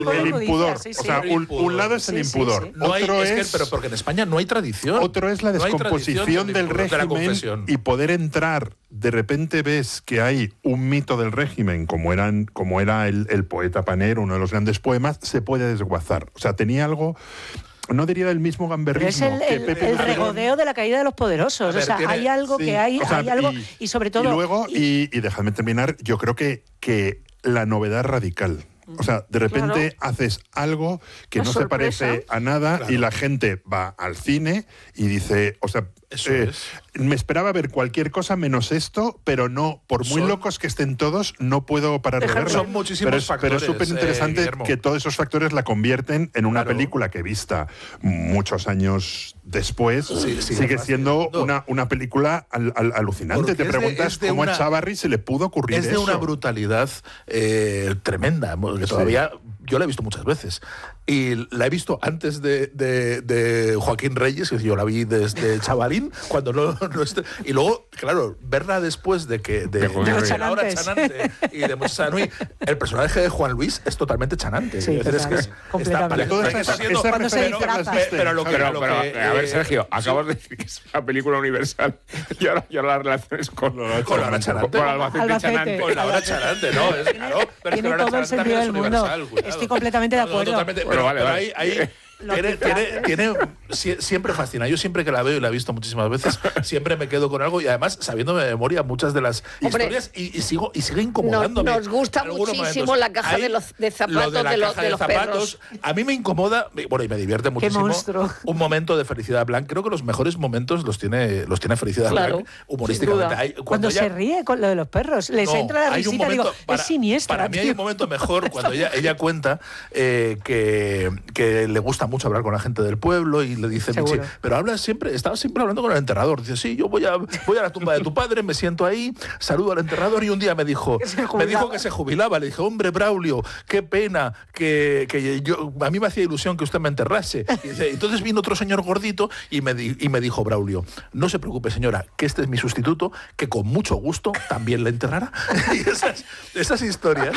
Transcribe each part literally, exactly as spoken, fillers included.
El impudor. Sí, sí. O sea, un, un lado es el sí, impudor. Sí, sí. No otro hay, es, es que, pero porque en España no hay tradición. Otro es la descomposición no del régimen y poder entrar. De repente ves que hay un mito del régimen, como, eran, como era el, el poeta Panero, uno de los grandes poemas, se puede desguazar. O sea, tenía algo... No diría del mismo gamberrismo. Es el, que el, Pepe el regodeo de la caída de los poderosos. Ver, o sea, tiene, hay algo sí, que hay, o sea, hay algo y, y sobre todo... Y luego, y, y dejadme terminar, yo creo que, que la novedad radical. O sea, de repente claro. haces algo que Una no sorpresa. se parece a nada claro. y la gente va al cine y dice, o sea, Eso eh, es. me esperaba ver cualquier cosa menos esto, pero no, por muy son, locos que estén todos, no puedo parar de verlo. Son muchísimos pero es, factores. Pero es súper interesante eh, que todos esos factores la convierten en una claro. película que vista muchos años después sí, sí, sigue siendo no. una, una película al, al, alucinante. Porque Te preguntas de, cómo una, a Chávarri se le pudo ocurrir eso. Es de eso. una brutalidad eh, tremenda, que todavía... Sí. Yo la he visto muchas veces. Y la he visto antes de, de, de Joaquín Reyes, que yo la vi desde chavalín, cuando no, no esté, y luego, claro, verla después de que de, de, de, de la hora chanante y de Moisés Anui, el personaje de Juan Luis es totalmente chanante. Sí, es decir, es que es, está, pero, está siendo, cuando se pero, pero, pero lo que, pero, lo pero, que a ver, eh, Sergio, acabas sí. de decir que es una película universal y ahora, y ahora las relaciones con, con la hora chanante. Con Albacete Chanante. Con la hora chanante, ¿no? Es, claro, pero tiene es que todo el sentido del mundo. Estoy completamente de acuerdo. No, totalmente, pero, pero vale, pero vale. Ahí, ahí tiene, tiene, tiene, siempre fascina. Yo siempre que la veo y la he visto muchísimas veces, siempre me quedo con algo y además sabiéndome de memoria muchas de las Hombre, historias y, y sigo y sigue incomodándome. Nos, nos gusta muchísimo momentos. la caja de los de zapatos lo de, la de, los, caja de, de los zapatos. perros. A mí me incomoda, bueno, y me divierte muchísimo. Un momento de Felicidad Blanc. Creo que los mejores momentos los tiene los tiene Felicidad claro, Blanc humorísticamente. Hay, cuando cuando ella, se ríe con lo de los perros, les no, entra la risita, digo, para, es siniestra. Para mí tío. hay un momento mejor cuando ella, ella cuenta eh, que, que le gusta mucho hablar con la gente del pueblo y le dice, Michi, pero habla siempre, estaba siempre hablando con el enterrador. Dice, sí, yo voy a, voy a la tumba de tu padre, me siento ahí, saludo al enterrador y un día me dijo, me dijo que se jubilaba. Le dije, hombre, Braulio, qué pena, que, que yo, a mí me hacía ilusión que usted me enterrase. Y dice, entonces vino otro señor gordito y me, di, y me dijo, Braulio, no se preocupe, señora, que este es mi sustituto, que con mucho gusto también le enterrará. Y esas, esas historias...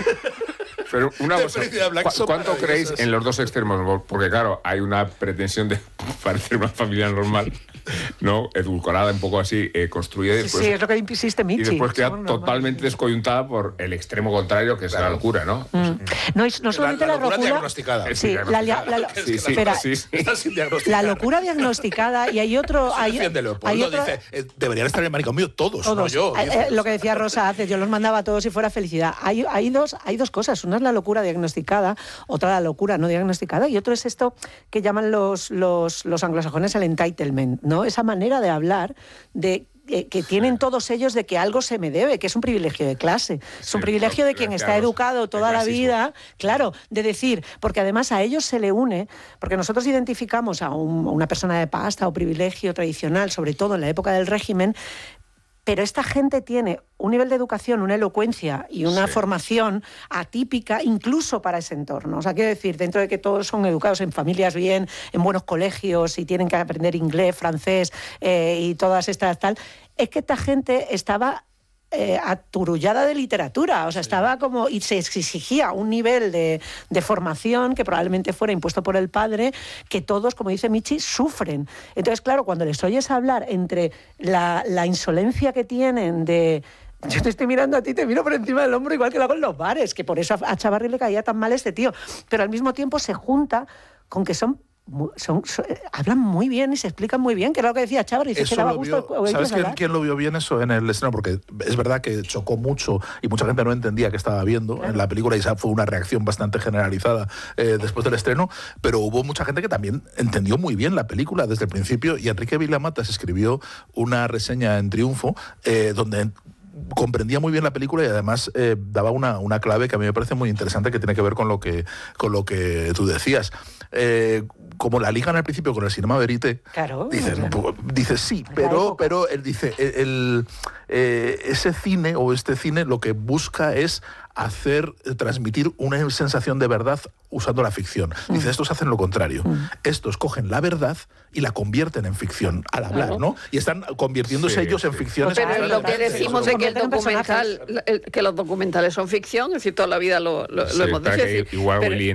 Pero una cosa, ¿cu ¿cuánto creéis en los dos extremos? Porque claro, hay una pretensión de parecer una familia normal, ¿no? Edulcorada, un poco así, eh, construida. Y después, sí, es lo que insiste Michi. Y después queda totalmente descoyuntada por el extremo contrario, que es claro. la locura, ¿no? Mm. No, y no solamente la, la, la locura. locura diagnosticada. Sí, la, la, la, la, sí, sí, espera, sí, sí. la locura diagnosticada y hay otro... Hay, hay otro dice, eh, deberían estar en el manicomio todos, todos. no yo. Eh, eh, lo que decía Rosa hace, yo los mandaba a todos si fuera felicidad. Hay, hay, dos, hay dos cosas. Una es la locura diagnosticada, otra la locura no diagnosticada y otro es esto que llaman los, los, los anglosajones el entitlement, ¿no? Esa manera de hablar de que tienen todos ellos de que algo se me debe, que es un privilegio de clase, es un sí, privilegio de quien está educado toda la vida, claro, de decir, porque además a ellos se le une, porque nosotros identificamos a, un, a una persona de pasta o privilegio tradicional, sobre todo en la época del régimen, pero esta gente tiene un nivel de educación, una elocuencia y una sí. formación atípica incluso para ese entorno. O sea, quiero decir, dentro de que todos son educados en familias bien, en buenos colegios y tienen que aprender inglés, francés eh, y todas estas tal, es que esta gente estaba... Eh, aturullada de literatura, o sea, sí. estaba como, y se exigía un nivel de, de formación que probablemente fuera impuesto por el padre, que todos, como dice Michi, sufren. Entonces, claro, cuando les oyes hablar entre la, la insolencia que tienen de... Yo te estoy mirando a ti, te miro por encima del hombro, igual que lo hago en los bares, que por eso a Chávarri le caía tan mal este tío, pero al mismo tiempo se junta con que son Son, son, hablan muy bien y se explican muy bien, que era lo que decía Chávarri. Eso que lo vio, gusto, ¿sabes quién, quién lo vio bien eso en el estreno? Porque es verdad que chocó mucho y mucha gente no entendía qué estaba viendo claro. en la película y esa fue una reacción bastante generalizada eh, después del estreno, pero hubo mucha gente que también entendió muy bien la película desde el principio y Enrique Vilamatas escribió una reseña en Triunfo eh, donde comprendía muy bien la película y además eh, daba una, una clave que a mí me parece muy interesante que tiene que ver con lo que, con lo que tú decías. Eh, como la ligan al principio con el cinema verité, claro, dices, claro. dices sí, pero, pero él dice, el, el, eh, ese cine o este cine lo que busca es hacer, transmitir una sensación de verdad usando la ficción. Dice, mm. estos hacen lo contrario. Mm. Estos cogen la verdad y la convierten en ficción al hablar, ¿no? Y están convirtiéndose sí, ellos en ficciones. Pero es lo que decimos de que el documental, que los documentales son ficción, es decir, toda la vida lo, lo, sí, lo hemos dicho. Igual pero, Willy